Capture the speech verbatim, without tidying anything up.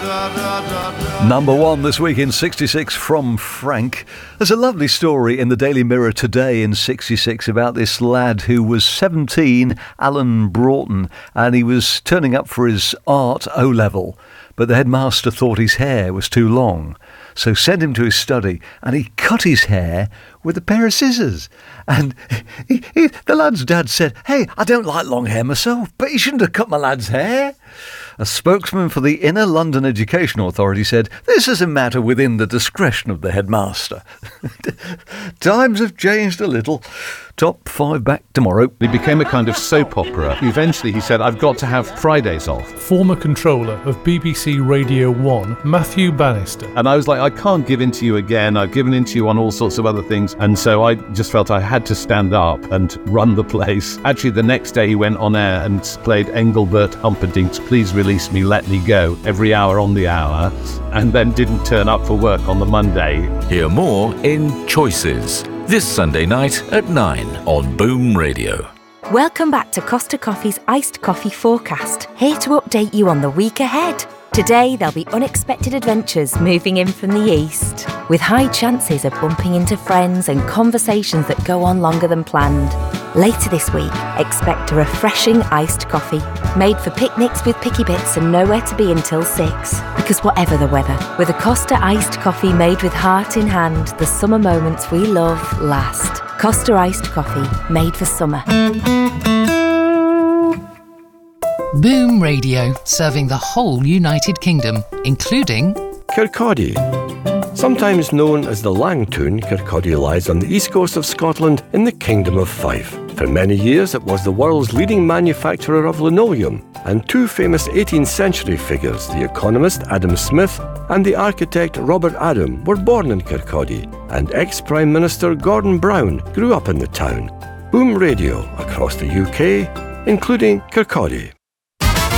Number one this week in sixty-six from Frank. There's a lovely story in the Daily Mirror today in sixty-six about this lad who was seventeen, Alan Broughton, and he was turning up for his art O-level, but the headmaster thought his hair was too long, so sent him to his study and he cut his hair with a pair of scissors. And he, he, the lad's dad said, "Hey, I don't like long hair myself, but you shouldn't have cut my lad's hair." A spokesman for the Inner London Education Authority said, "This is a matter within the discretion of the headmaster." Times have changed a little. Top five back tomorrow. He became a kind of soap opera. Eventually he said, "I've got to have Fridays off." Former controller of B B C Radio one, Matthew Bannister. And I was like, I can't give in to you again. I've given in to you on all sorts of other things. And so I just felt I had to stand up and run the place. Actually, the next day he went on air and played Engelbert Humperdinck's Please Release Me, Let Me Go every hour on the hour, and then didn't turn up for work on the Monday. Hear more in Choices this Sunday night at nine on Boom Radio. Welcome back to Costa Coffee's Iced Coffee Forecast, here to update you on the week ahead. Today there'll be unexpected adventures moving in from the east, with high chances of bumping into friends and conversations that go on longer than planned. Later this week, expect a refreshing iced coffee, made for picnics with picky bits and nowhere to be until six. Because whatever the weather, with a Costa iced coffee made with heart in hand, the summer moments we love last. Costa iced coffee, made for summer. Boom Radio, serving the whole United Kingdom, including Kirkcaldy. Sometimes known as the Langtoon, Kirkcaldy lies on the east coast of Scotland in the Kingdom of Fife. For many years it was the world's leading manufacturer of linoleum, and two famous eighteenth century figures, the economist Adam Smith and the architect Robert Adam, were born in Kirkcaldy, and ex-Prime Minister Gordon Brown grew up in the town. Boom Radio across the U K, including Kirkcaldy.